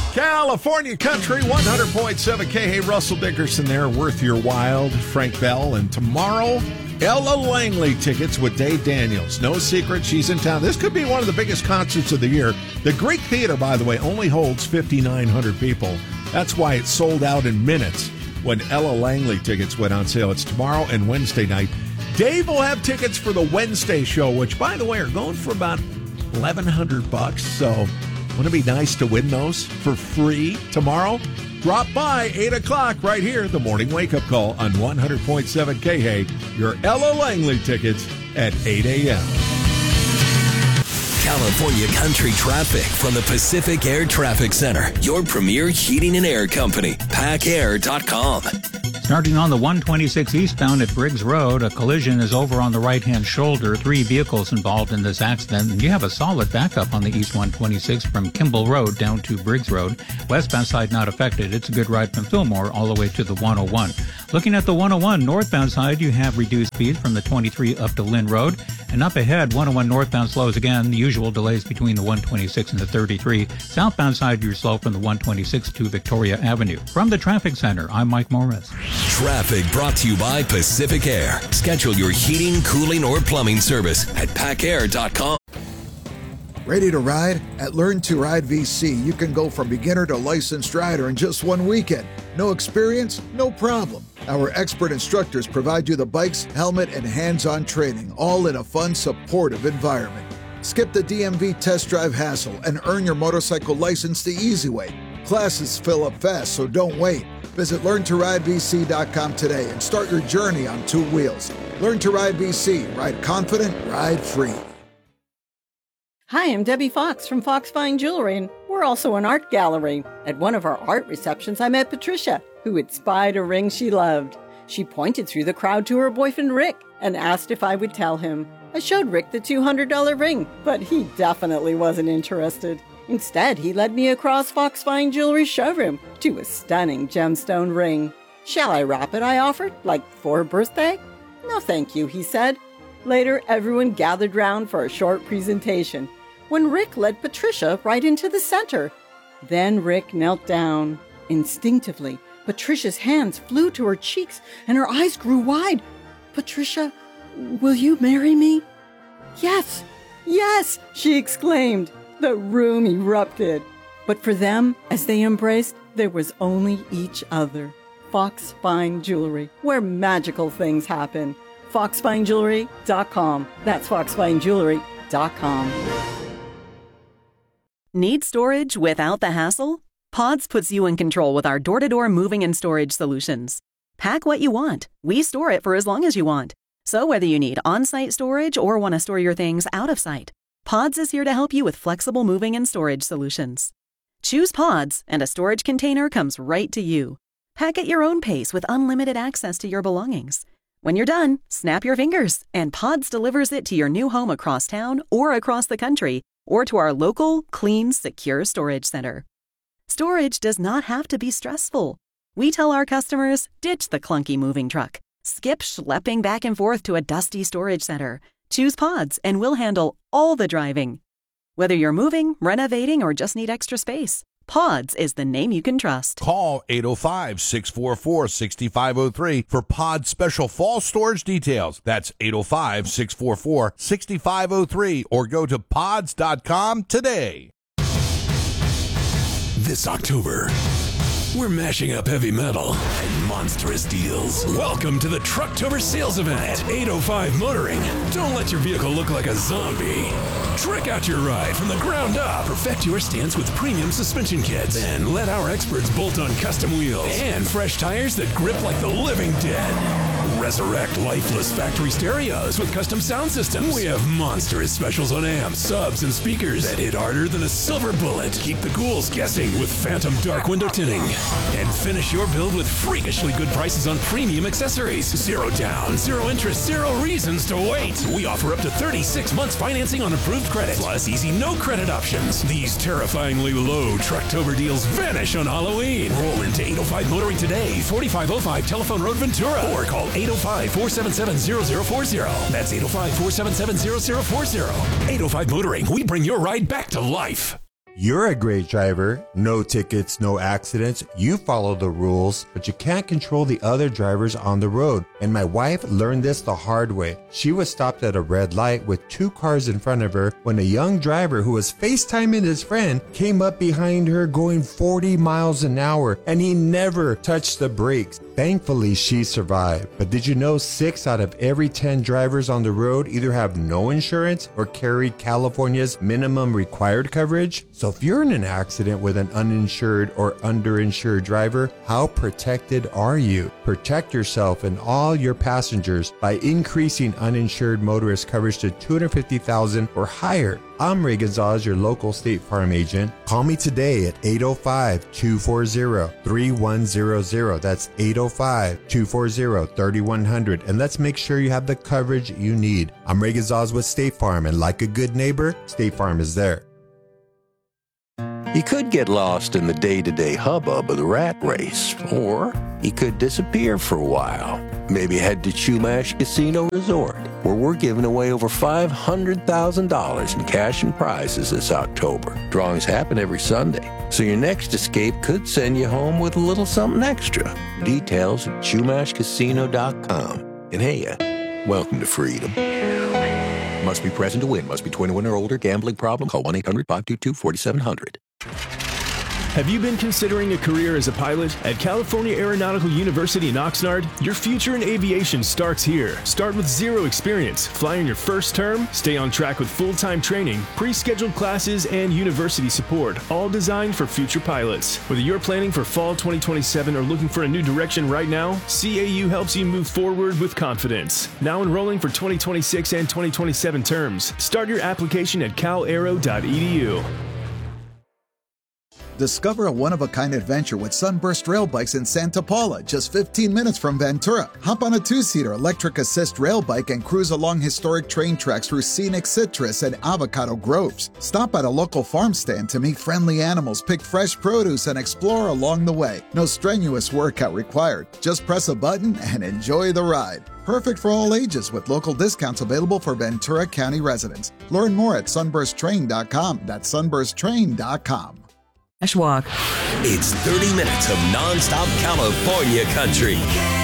California Country, 100.7 K. Hey, Russell Dickerson there, Worth Your Wild, Frank Bell. And tomorrow, Ella Langley tickets with Dave Daniels. No secret, she's in town. This could be one of the biggest concerts of the year. The Greek Theater, by the way, only holds 5,900 people. That's why it sold out in minutes when Ella Langley tickets went on sale. It's tomorrow and Wednesday night. Dave will have tickets for the Wednesday show, which, by the way, are going for about $1,100. So wouldn't it be nice to win those for free tomorrow? Drop by 8 o'clock right here, the morning wake-up call on 100.7 KHEY. Your Ella Langley tickets at 8 a.m. California Country traffic from the Pacific Air Traffic Center. Your premier heating and air company, PackAir.com. Starting on the 126 eastbound at Briggs Road, a collision is over on the right-hand shoulder. 3 vehicles involved in this accident, and you have a solid backup on the East 126 from Kimball Road down to Briggs Road. Westbound side not affected. It's a good ride from Fillmore all the way to the 101. Looking at the 101 northbound side, you have reduced speed from the 23 up to Lynn Road. And up ahead, 101 northbound slows again. The usual delays between the 126 and the 33. Southbound side, you're slow from the 126 to Victoria Avenue. From the traffic center, I'm Mike Morris. Traffic brought to you by Pacific Air. Schedule your heating, cooling, or plumbing service at PackAir.com. Ready to ride? At Learn to Ride VC, you can go from beginner to licensed rider in just one weekend. No experience? No problem. Our expert instructors provide you the bikes, helmet, and hands-on training, all in a fun, supportive environment. Skip the DMV test drive hassle and earn your motorcycle license the easy way. Classes fill up fast, so don't wait. Visit LearnToRideVC.com today and start your journey on 2 wheels. Learn to Ride VC. Ride confident, ride free. Hi, I'm Debbie Fox from Fox Fine Jewelry, and we're also an art gallery. At one of our art receptions, I met Patricia, who had spied a ring she loved. She pointed through the crowd to her boyfriend, Rick, and asked if I would tell him. I showed Rick the $200 ring, but he definitely wasn't interested. Instead, he led me across Fox Fine Jewelry's showroom to a stunning gemstone ring. Shall I wrap it, I offered, like for a birthday? No, thank you, he said. Later, everyone gathered round for a short presentation, when Rick led Patricia right into the center. Then Rick knelt down. Instinctively, Patricia's hands flew to her cheeks and her eyes grew wide. Patricia, will you marry me? Yes, yes, she exclaimed. The room erupted. But for them, as they embraced, there was only each other. Fox Fine Jewelry, where magical things happen. FoxFineJewelry.com. That's FoxFineJewelry.com. Need storage without the hassle? Pods puts you in control with our door-to-door moving and storage solutions. Pack what you want. We store it for as long as you want. So whether you need on-site storage or want to store your things out of sight, Pods is here to help you with flexible moving and storage solutions. Choose Pods, and a storage container comes right to you. Pack at your own pace with unlimited access to your belongings. When you're done, snap your fingers, and Pods delivers it to your new home across town or across the country, or to our local, clean, secure storage center. Storage does not have to be stressful. We tell our customers, ditch the clunky moving truck. Skip schlepping back and forth to a dusty storage center. Choose Pods, and we'll handle all the driving. Whether you're moving, renovating, or just need extra space, Pods is the name you can trust. Call 805-644-6503 for Pods special fall storage details. That's 805-644-6503 or go to pods.com today. This October, we're mashing up heavy metal and monstrous deals. Welcome to the Trucktober sales event at 805 Motoring. Don't let your vehicle look like a zombie. Trick out your ride from the ground up. Perfect your stance with premium suspension kits. Then let our experts bolt on custom wheels and fresh tires that grip like the living dead. Resurrect lifeless factory stereos with custom sound systems. We have monstrous specials on amps, subs, and speakers that hit harder than a silver bullet. Keep the ghouls guessing with Phantom Dark Window tinting. And finish your build with freakishly good prices on premium accessories. 0 down, 0 interest, 0 reasons to wait. We offer up to 36 months financing on approved credit, plus easy no credit options. These terrifyingly low Trucktober deals vanish on Halloween. Roll into 805 Motoring today, 4505 Telephone Road, Ventura, or call 805-477-0040. That's 805-477-0040. 805 Motoring, we bring your ride back to life. You're a great driver. No tickets, no accidents. You follow the rules, but you can't control the other drivers on the road. And my wife learned this the hard way. She was stopped at a red light with 2 cars in front of her when a young driver who was FaceTiming his friend came up behind her going 40 miles an hour, and he never touched the brakes. Thankfully, she survived. But did you know 6 out of every 10 drivers on the road either have no insurance or carried California's minimum required coverage? So if you're in an accident with an uninsured or underinsured driver, how protected are you? Protect yourself and all your passengers by increasing uninsured motorist coverage to $250,000 or higher. I'm Ray Gonzalez, your local State Farm agent. Call me today at 805-240-3100. That's 805-240-3100. And let's make sure you have the coverage you need. I'm Ray Gonzalez with State Farm, and like a good neighbor, State Farm is there. You could get lost in the day-to-day hubbub of the rat race, or you could disappear for a while. Maybe head to Chumash Casino Resort, where we're giving away over $500,000 in cash and prizes this October. Drawings happen every Sunday, so your next escape could send you home with a little something extra. Details at ChumashCasino.com. And hey, welcome to freedom. Must be present to win. Must be 21 or older. Gambling problem? Call 1-800-522-4700. Have you been considering a career as a pilot? At California Aeronautical University in Oxnard, your future in aviation starts here. Start with 0 experience, fly on your first term, stay on track with full-time training, pre-scheduled classes, and university support, all designed for future pilots. Whether you're planning for fall 2027 or looking for a new direction right now, CAU helps you move forward with confidence. Now enrolling for 2026 and 2027 terms. Start your application at calaero.edu. Discover a one-of-a-kind adventure with Sunburst Rail Bikes in Santa Paula, just 15 minutes from Ventura. Hop on a 2-seater electric assist rail bike and cruise along historic train tracks through scenic citrus and avocado groves. Stop at a local farm stand to meet friendly animals, pick fresh produce, and explore along the way. No strenuous workout required. Just press a button and enjoy the ride. Perfect for all ages with local discounts available for Ventura County residents. Learn more at sunbursttrain.com. That's sunbursttrain.com. Walk. It's 30 minutes of nonstop California country.